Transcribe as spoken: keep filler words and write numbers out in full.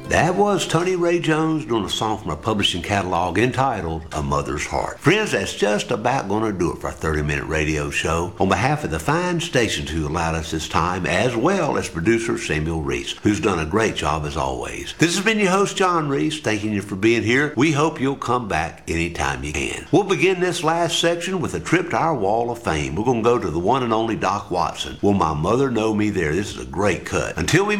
That was Tony Ray Jones doing a song from our publishing catalog entitled A Mother's Heart. Friends, that's just about going to do it for our thirty-minute radio show. On behalf of the fine stations who allowed us this time, as well as producer Samuel Reese, who's done a great job as always. This has been your host, John Reese, thanking you for being here. We hope you'll come back anytime you can. We'll begin this last section with a trip to our Wall of Fame. We're going to go to the one and only Doc Watson. Will My Mother Know Me There? This is a great cut. Until we